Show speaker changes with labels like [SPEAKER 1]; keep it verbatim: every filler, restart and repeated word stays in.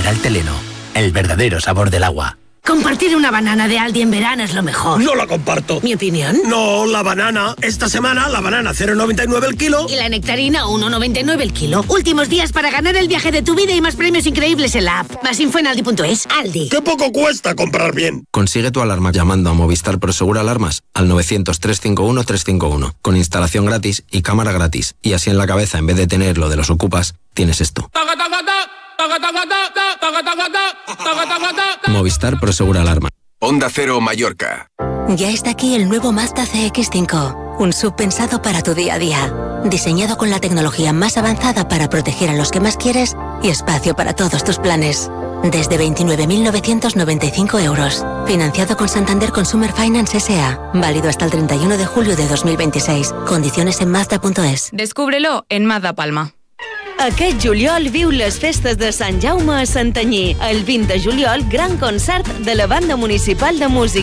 [SPEAKER 1] Mineral Teleno, el verdadero sabor del agua.
[SPEAKER 2] Compartir una banana de Aldi en verano es lo mejor.
[SPEAKER 3] No la comparto.
[SPEAKER 2] ¿Mi opinión?
[SPEAKER 3] No, la banana. Esta semana la banana cero coma noventa y nueve el kilo.
[SPEAKER 2] Y la nectarina uno coma noventa y nueve el kilo. Últimos días para ganar el viaje de tu vida y más premios increíbles en la app. Más info en aldi punto es. Aldi.
[SPEAKER 3] ¡Qué poco cuesta comprar bien!
[SPEAKER 4] Consigue tu alarma llamando a Movistar Prosegur Alarmas al novecientos, trescientos cincuenta y uno, trescientos cincuenta y uno. Con instalación gratis y cámara gratis. Y así en la cabeza, en vez de tener lo de los ocupas, tienes esto. Movistar Prosegur Alarma.
[SPEAKER 5] Onda Cero Mallorca.
[SPEAKER 6] Ya está aquí el nuevo Mazda C X cinco, un sub pensado para tu día a día. Diseñado con la tecnología más avanzada para proteger a los que más quieres y espacio para todos tus planes. Desde veintinueve mil novecientos noventa y cinco euros. Financiado con Santander Consumer Finance S A. Válido hasta el treinta y uno de julio de dos mil veintiséis. Condiciones en mazda punto es.
[SPEAKER 7] Descúbrelo en Mazda Palma.
[SPEAKER 8] Aquest juliol viu les festes de Sant Jaume a Santanyí. El vint de juliol, gran concert de la Banda Municipal de Música.